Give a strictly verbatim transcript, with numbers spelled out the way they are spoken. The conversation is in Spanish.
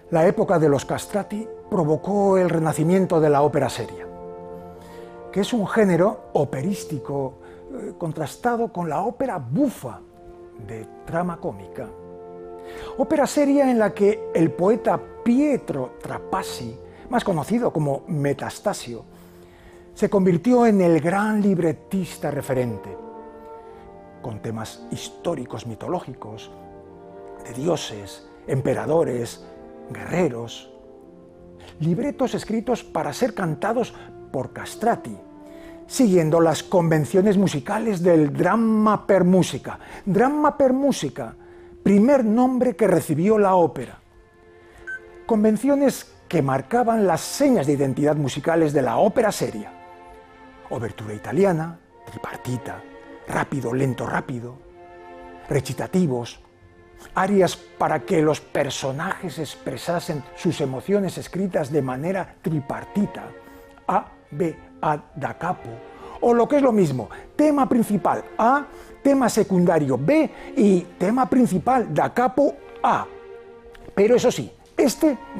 La época de los castrati provocó el renacimiento de la ópera seria, que es un género operístico eh, contrastado con la ópera bufa de trama cómica. Ópera seria en la que el poeta Pietro Trapassi, más conocido como Metastasio, se convirtió en el gran libretista referente, con temas históricos mitológicos, de dioses, emperadores, guerreros, libretos escritos para ser cantados por castrati, siguiendo las convenciones musicales del dramma per musica. Dramma per musica, primer nombre que recibió la ópera. Convenciones que marcaban las señas de identidad musicales de la ópera seria. Obertura italiana, tripartita, rápido, lento, rápido, recitativos, arias para que los personajes expresasen sus emociones escritas de manera tripartita, A, B, A, da capo, o lo que es lo mismo, tema principal A, tema secundario B y tema principal da capo A. Pero eso sí, este